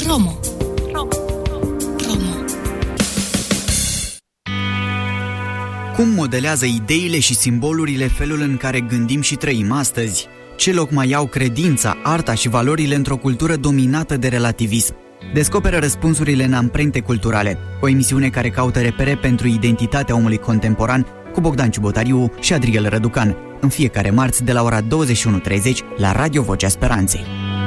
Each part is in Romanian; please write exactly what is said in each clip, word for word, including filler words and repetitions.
Promo. Promo. Promo. Cum modelează ideile și simbolurile felul în care gândim și trăim astăzi? Ce loc mai au credința, arta și valorile într-o cultură dominată de relativism? Descoperă răspunsurile în Amprente Culturale, o emisiune care caută repere pentru identitatea omului contemporan, cu Bogdan Ciubotariu și Adriel Răducan, în fiecare marți de la ora douăzeci și unu treizeci la Radio Vocea Speranței.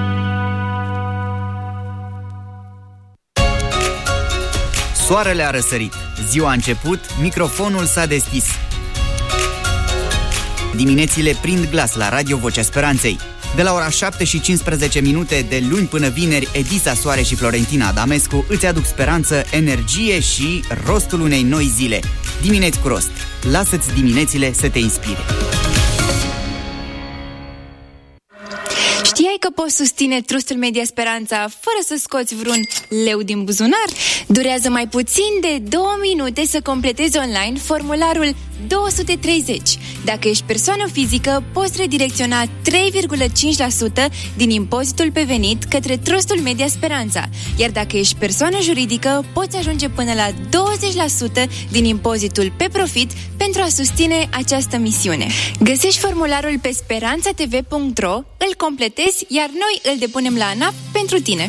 Soarele a răsărit, ziua a început, microfonul s-a deschis. Diminețile prind glas la Radio Vocea Speranței. De la ora șapte și cincisprezece minute de luni până vineri, Edisa Soare și Florentina Adamescu îți aduc speranță, energie și rostul unei noi zile. Dimineți cu rost. Lasă-ți diminețile să te inspire. Știai că poți susține Trustul Media Speranța fără să scoți vreun leu din buzunar? Durează mai puțin de două minute să completezi online formularul două sute treizeci. Dacă ești persoană fizică, poți redirecționa trei virgulă cinci la sută din impozitul pe venit către Trustul Media Speranța. Iar dacă ești persoană juridică, poți ajunge până la douăzeci la sută din impozitul pe profit pentru a susține această misiune. Găsești formularul pe speranța t v punct r o, îl completezi, iar noi îl depunem la ANAF pentru tine.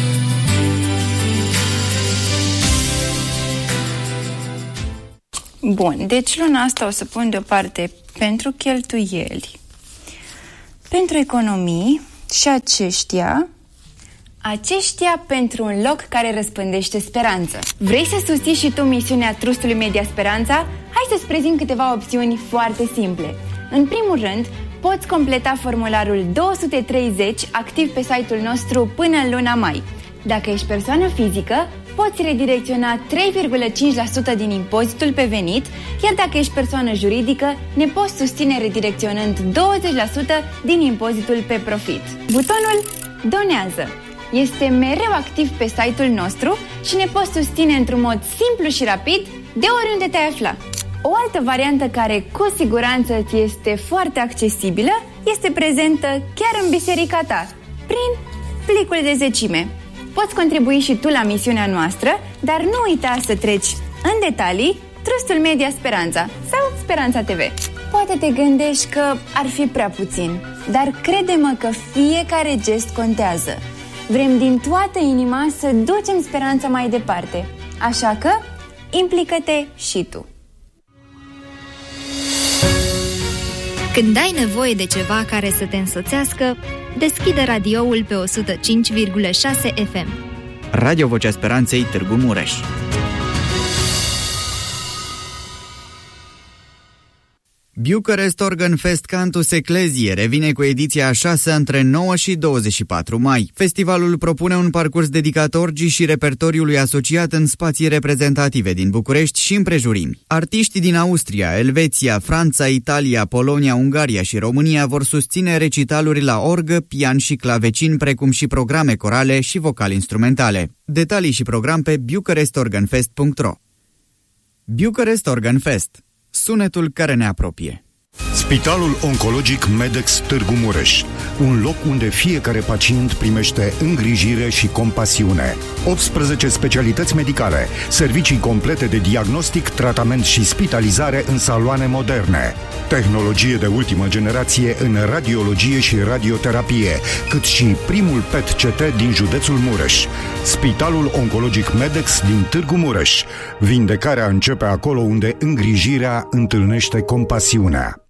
Bun, deci luna asta o să pun deoparte pentru cheltuieli, pentru economii și aceștia, aceștia pentru un loc care răspândește speranță. Vrei să susții și tu misiunea Trustului Media Speranța? Hai să-ți prezint câteva opțiuni foarte simple. În primul rând, poți completa formularul două sute treizeci activ pe site-ul nostru până în luna mai. Dacă ești persoană fizică, poți redirecționa trei virgulă cinci la sută din impozitul pe venit, iar dacă ești persoană juridică, ne poți susține redirecționând douăzeci la sută din impozitul pe profit. Butonul Donează este mereu activ pe site-ul nostru și ne poți susține într-un mod simplu și rapid de oriunde te-ai afla. O altă variantă care cu siguranță ți este foarte accesibilă este prezentă chiar în biserica ta, prin plicul de zecime. Poți contribui și tu la misiunea noastră, dar nu uita să treci în detalii Trustul Media Speranța sau Speranța T V. Poate te gândești că ar fi prea puțin, dar crede-mă că fiecare gest contează. Vrem din toată inima să ducem speranța mai departe, așa că implică-te și tu. Când ai nevoie de ceva care să te însoțească, deschide radioul pe o sută cinci virgulă șase F M. Radio Vocea Speranței, Târgu Mureș. Bucharest Organ Fest Cantus Ecclesiae revine cu ediția a șasea între nouă și douăzeci și patru mai. Festivalul propune un parcurs dedicat orgii și repertoriului asociat în spații reprezentative din București și împrejurimi. Artiștii din Austria, Elveția, Franța, Italia, Polonia, Ungaria și România vor susține recitaluri la orgă, pian și clavecin, precum și programe corale și vocal-instrumentale. Detalii și program pe bucharest organ fest punct r o. Bucharest Organ Fest. Sunetul care ne apropie. Spitalul Oncologic Medex Târgu Mureș, un loc unde fiecare pacient primește îngrijire și compasiune. optsprezece specialități medicale, servicii complete de diagnostic, tratament și spitalizare în saloane moderne, tehnologie de ultimă generație în radiologie și radioterapie, cât și primul P E T C T din județul Mureș. Spitalul Oncologic Medex din Târgu Mureș. Vindecarea începe acolo unde îngrijirea întâlnește compasiunea.